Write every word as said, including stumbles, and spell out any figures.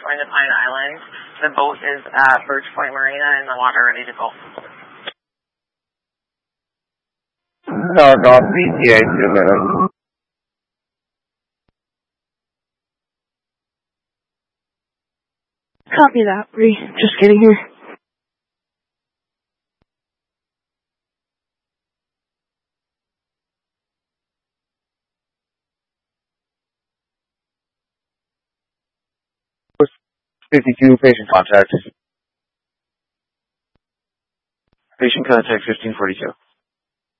going to Pine Island. The boat is at Birch Point Marina in the water, ready to go. No, no, P T A, two minutes. Copy that, Bree. Just getting here. fifty-two, patient contact. Patient contact fifteen forty-two.